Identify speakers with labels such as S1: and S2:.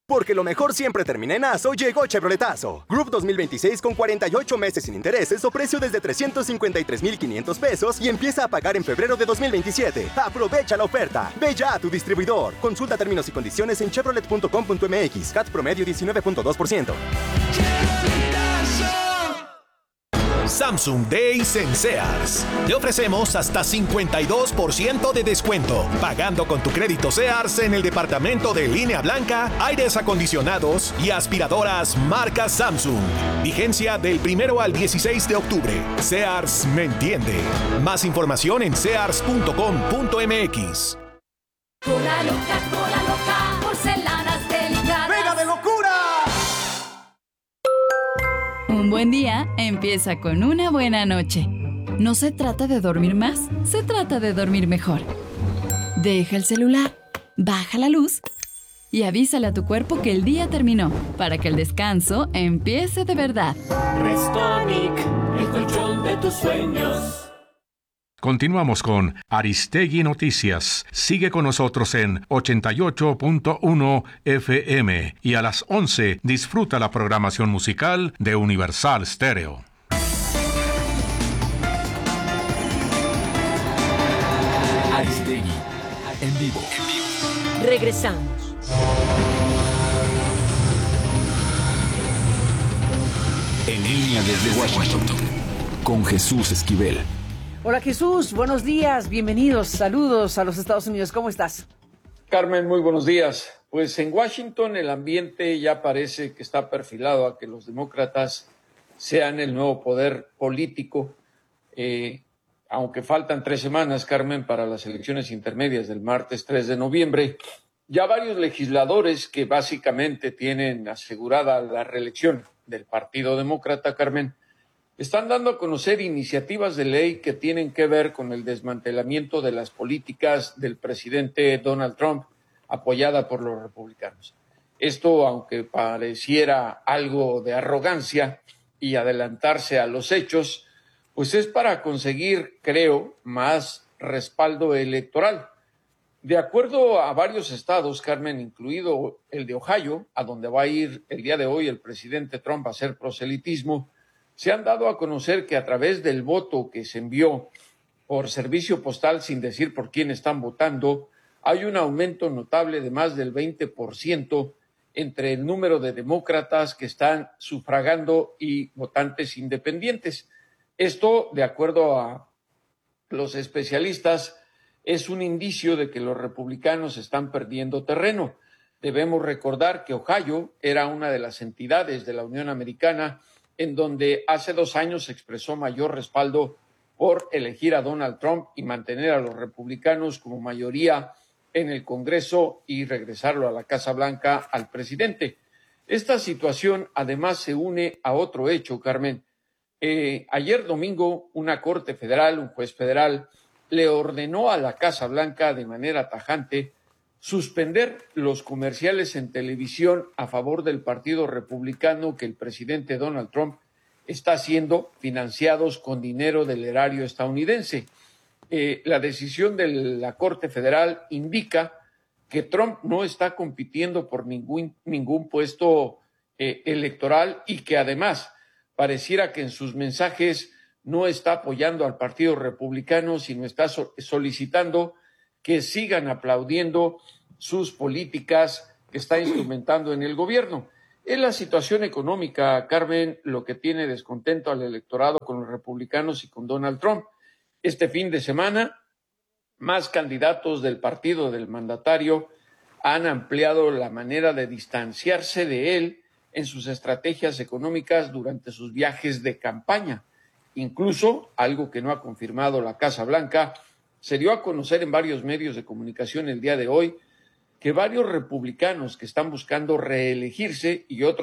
S1: Porque lo mejor siempre termina en ASO, llegó Chevroletazo. Group 2026 con 48 meses sin intereses o precio desde 353,500 pesos y empieza a pagar en febrero de 2027. Aprovecha la oferta. Ve ya a tu distribuidor. Consulta términos y condiciones en chevrolet.com.mx. CAT promedio 19.2%.
S2: Samsung Days en Sears. Te ofrecemos hasta 52% de descuento. Pagando con tu crédito Sears en el departamento de línea blanca, aires acondicionados y aspiradoras marca Samsung. Vigencia del 1 al 16 de octubre. Sears me entiende. Más información en sears.com.mx.
S3: Cola loca, porcelanas delicadas.
S1: ¡Pega de locura!
S4: Un buen día empieza con una buena noche. No se trata de dormir más, se trata de dormir mejor. Deja el celular, baja la luz y avísale a tu cuerpo que el día terminó para que el descanso empiece de verdad.
S5: Restonic, el colchón de tus sueños.
S6: Continuamos con Aristegui Noticias. Sigue con nosotros en 88.1 FM y a las 11 disfruta la programación musical de Universal Stereo.
S7: Aristegui, en vivo.
S3: Regresamos.
S7: En línea desde Washington, con Jesús Esquivel.
S8: Hola Jesús, buenos días, bienvenidos, saludos a los Estados Unidos, ¿cómo estás?
S9: Carmen, muy buenos días. Pues en Washington el ambiente ya parece que está perfilado a que los demócratas sean el nuevo poder político, aunque faltan 3 semanas, Carmen, para las elecciones intermedias del martes 3 de noviembre. Ya varios legisladores que básicamente tienen asegurada la reelección del Partido Demócrata, Carmen, están dando a conocer iniciativas de ley que tienen que ver con el desmantelamiento de las políticas del presidente Donald Trump, apoyada por los republicanos. Esto, aunque pareciera algo de arrogancia y adelantarse a los hechos, pues es para conseguir, creo, más respaldo electoral. De acuerdo a varios estados, Carmen, incluido el de Ohio, a donde va a ir el día de hoy el presidente Trump a hacer proselitismo, se han dado a conocer que a través del voto que se envió por servicio postal sin decir por quién están votando, hay un aumento notable de más del 20% entre el número de demócratas que están sufragando y votantes independientes. Esto, de acuerdo a los especialistas, es un indicio de que los republicanos están perdiendo terreno. Debemos recordar que Ohio era una de las entidades de la Unión Americana en donde hace 2 años se expresó mayor respaldo por elegir a Donald Trump y mantener a los republicanos como mayoría en el Congreso y regresarlo a la Casa Blanca al presidente. Esta situación además se une a otro hecho, Carmen. Ayer domingo una corte federal, un juez federal, le ordenó a la Casa Blanca de manera tajante suspender los comerciales en televisión a favor del Partido Republicano que el presidente Donald Trump está haciendo, financiados con dinero del erario estadounidense. La decisión de la Corte Federal indica que Trump no está compitiendo por ningún puesto electoral y que además pareciera que en sus mensajes no está apoyando al Partido Republicano, sino está solicitando que sigan aplaudiendo sus políticas que está instrumentando en el gobierno. Es la situación económica, Carmen, lo que tiene descontento al electorado con los republicanos y con Donald Trump. Este fin de semana, más candidatos del partido del mandatario han ampliado la manera de distanciarse de él en sus estrategias económicas durante sus viajes de campaña. Incluso, algo que no ha confirmado la Casa Blanca, se dio a conocer en varios medios de comunicación el día de hoy que varios republicanos que están buscando reelegirse y otros